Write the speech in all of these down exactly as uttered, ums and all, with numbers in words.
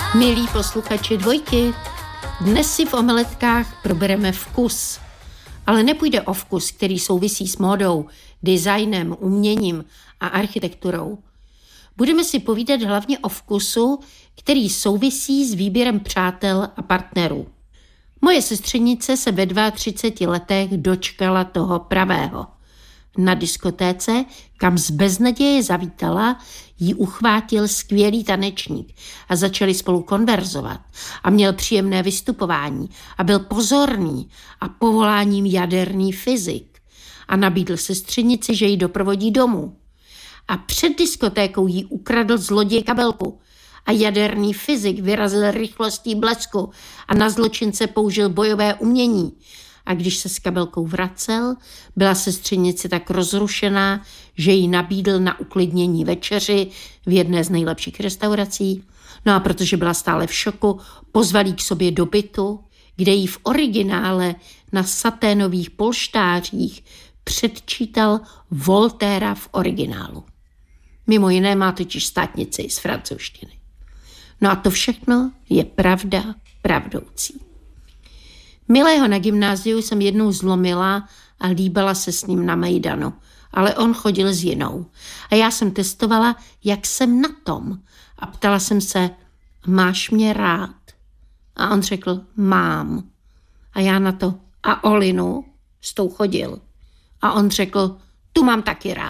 Milí posluchači Dvojky, dnes si v omeletkách probereme vkus. Ale nepůjde o vkus, který souvisí s módou, designem, uměním a architekturou. Budeme si povídat hlavně o vkusu, který souvisí s výběrem přátel a partnerů. Moje sestřenice se ve třiceti dvou letech dočkala toho pravého. Na diskotéce, kam z beznaděje zavítala, jí uchvátil skvělý tanečník a začali spolu konverzovat a měl příjemné vystupování a byl pozorný a povoláním jaderný fyzik a nabídl sestřenici, že ji doprovodí domů. A před diskotékou jí ukradl zloděj kabelku a jaderný fyzik vyrazil rychlostí blesku a na zločince použil bojové umění. A když se s kabelkou vracel, byla sestřenice tak rozrušená, že jí nabídl na uklidnění večeři v jedné z nejlepších restaurací. No a protože byla stále v šoku, pozval jí k sobě do bytu, kde jí v originále na saténových polštářích předčítal Voltaira v originálu. Mimo jiné má totiž státnici z francouzštiny. No a to všechno je pravda pravdoucí. Milého na gymnáziu jsem jednou zlomila a líbala se s ním na mejdanu, ale on chodil s jinou. A já jsem testovala, jak jsem na tom. A ptala jsem se, máš mě rád? A on řekl, mám. A já na to, a Olinu? S tou chodil. A on řekl, tu mám taky rád.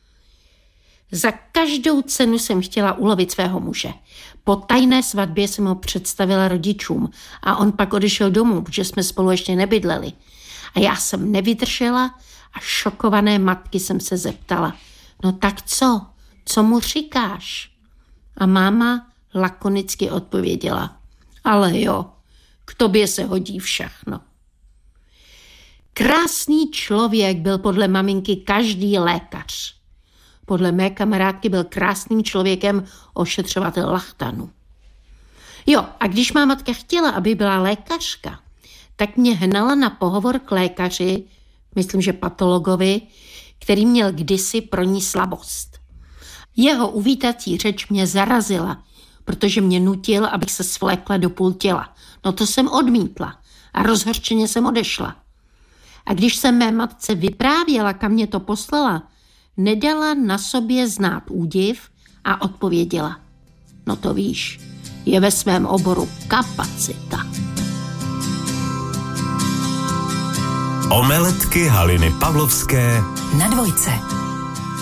Za každou cenu jsem chtěla ulovit svého muže. Po tajné svatbě jsem ho představila rodičům a on pak odešel domů, protože jsme spolu ještě nebydleli. A já jsem nevydržela a šokované matky jsem se zeptala, no tak co? Co mu říkáš? A máma lakonicky odpověděla, ale jo, k tobě se hodí všechno. Krásný člověk byl podle maminky každý lékař. Podle mé kamarádky byl krásným člověkem ošetřovatel lachtanu. Jo, a když má matka chtěla, aby byla lékařka, tak mě hnala na pohovor k lékaři, myslím, že patologovi, který měl kdysi pro ní slabost. Jeho uvítací řeč mě zarazila, protože mě nutil, abych se svlékla do půl těla. No to jsem odmítla a rozhorčeně jsem odešla. A když jsem mé matce vyprávěla, kam mě to poslala, nedala na sobě znát údiv a odpověděla, no to víš, je ve svém oboru kapacita. Omeletky Haliny Pavlovské na Dvojce.